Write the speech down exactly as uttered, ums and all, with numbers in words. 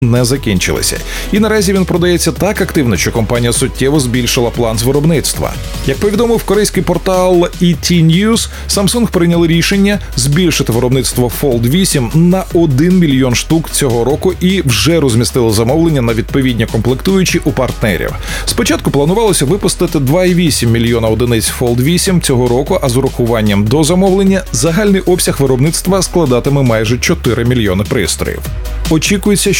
не закінчилися. І наразі він продається так активно, що компанія суттєво збільшила план з виробництва. Як повідомив корейський портал і ті News, Samsung прийняли рішення збільшити виробництво Fold вісім на один мільйон штук цього року і вже розмістили замовлення на відповідні комплектуючі у партнерів. Спочатку планувалося випустити два цілих вісім мільйона одиниць Fold вісім цього року, а з урахуванням до замовлення загальний обсяг виробництва складатиме майже чотири мільйони пристроїв. Очікується, що